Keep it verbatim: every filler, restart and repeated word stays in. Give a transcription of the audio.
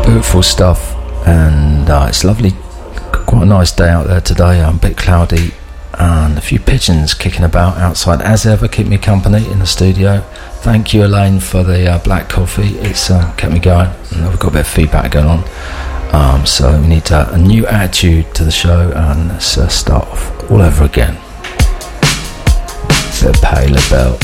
Beautiful stuff, and uh, it's lovely, quite a nice day out there today. I'm a bit cloudy and a few pigeons kicking about outside as ever, keep me company in the studio. Thank you, Elaine, for the uh, black coffee. It's uh, kept me going, and we've got a bit of feedback going on, um, so we need uh, a new attitude to the show, and let's uh, start off all over again. Bit of Pay La Belle.